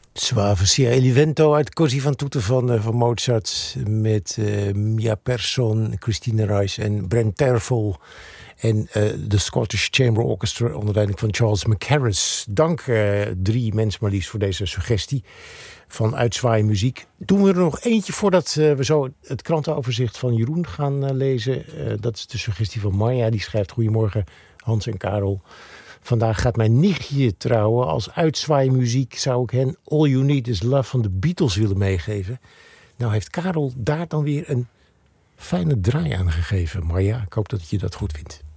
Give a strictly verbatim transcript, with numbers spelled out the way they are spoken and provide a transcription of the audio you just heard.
Suave sia il vento uit Così fan tutte van, uh, van Mozart. Met uh, Mia Persson, Christine Reis en Brent Terfel. En uh, de Scottish Chamber Orchestra onder leiding van Charles McHarris. Dank uh, drie mensen maar liefst voor deze suggestie van uitzwaaien muziek. Doen we er nog eentje voordat uh, we zo het krantenoverzicht van Jeroen gaan uh, lezen. Uh, dat is de suggestie van Maya. Die schrijft: Goedemorgen Hans en Karel. Vandaag gaat mijn nichtje trouwen. Als uitzwaaimuziek zou ik hen All You Need Is Love van de Beatles willen meegeven. Nou heeft Karel daar dan weer een fijne draai aan gegeven. Maar ja, ik hoop dat je dat goed vindt.